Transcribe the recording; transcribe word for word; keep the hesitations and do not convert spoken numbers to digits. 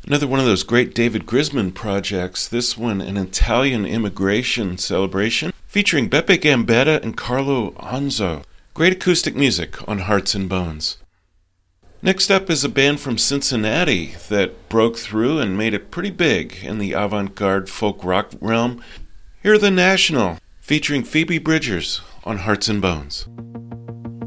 Another one of those great David Grisman projects, this one an Italian immigration celebration featuring Beppe Gambetta and Carlo Anzo. Great acoustic music on Hearts and Bones. Next up is a band from Cincinnati that broke through and made it pretty big in the avant-garde folk rock realm. Here are The National, featuring Phoebe Bridgers on Hearts and Bones.